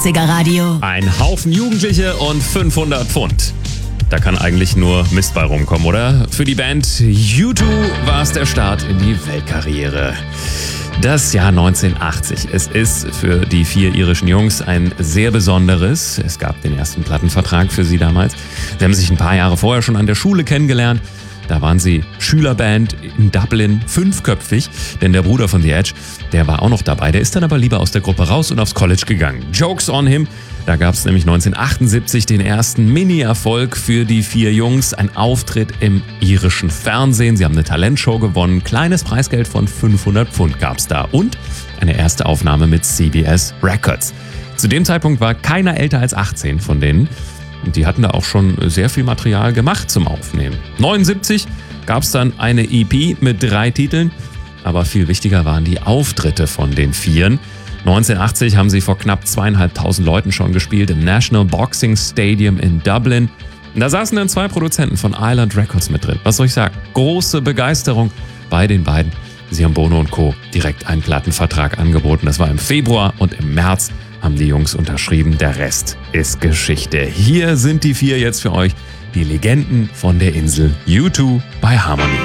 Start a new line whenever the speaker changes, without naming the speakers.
90er Radio.
Ein Haufen Jugendliche und 500 Pfund. Da kann eigentlich nur Mist bei rumkommen, oder? Für die Band U2 war es der Start in die Weltkarriere. Das Jahr 1980. Es ist für die 4 irischen Jungs ein sehr besonderes. Es gab den ersten Plattenvertrag für sie damals. Sie haben sich ein paar Jahre vorher schon an der Schule kennengelernt. Da waren sie Schülerband in Dublin, 5köpfig, denn der Bruder von The Edge, der war auch noch dabei. Der ist dann aber lieber aus der Gruppe raus und aufs College gegangen. Joke's on him. Da gab es nämlich 1978 den ersten Mini-Erfolg für die 4 Jungs. Ein Auftritt im irischen Fernsehen. Sie haben eine Talentshow gewonnen. Kleines Preisgeld von 500 Pfund gab es da. Und eine erste Aufnahme mit CBS Records. Zu dem Zeitpunkt war keiner älter als 18 von denen. Und die hatten da auch schon sehr viel Material gemacht zum Aufnehmen. 1979 gab es dann eine EP mit 3 Titeln. Aber viel wichtiger waren die Auftritte von den 4. 1980 haben sie vor knapp 2.500 Leuten schon gespielt im National Boxing Stadium in Dublin. Und da saßen dann 2 Produzenten von Island Records mit drin. Was soll ich sagen? Große Begeisterung bei den beiden. Sie haben Bono und Co. direkt einen Plattenvertrag angeboten. Das war im Februar und im März haben die Jungs unterschrieben. Der Rest ist Geschichte. Hier sind die 4 jetzt für euch, die Legenden von der Insel U2 bei Harmony.